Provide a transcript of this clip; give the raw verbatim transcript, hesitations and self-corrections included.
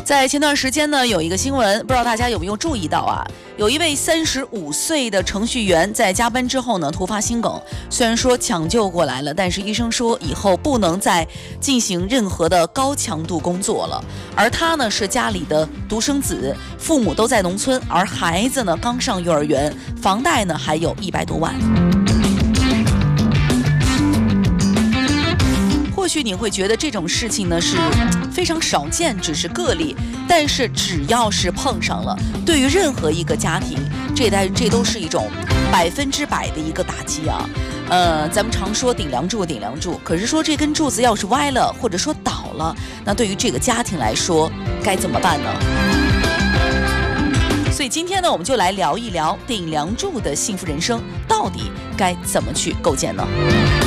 在前段时间呢，有一个新闻，不知道大家有没有注意到啊？有一位三十五岁的程序员在加班之后呢，突发心梗。虽然说抢救过来了，但是医生说以后不能再进行任何的高强度工作了。而他呢是家里的独生子，父母都在农村，而孩子呢刚上幼儿园，房贷呢还有一百多万。或许你会觉得这种事情呢是非常少见，只是个例，但是只要是碰上了，对于任何一个家庭，这代这都是一种百分之百的一个打击啊。呃，咱们常说顶梁柱顶梁柱，可是说这根柱子要是歪了，或者说倒了，那对于这个家庭来说该怎么办呢？所以今天呢，我们就来聊一聊顶梁柱的幸福人生到底该怎么去构建呢？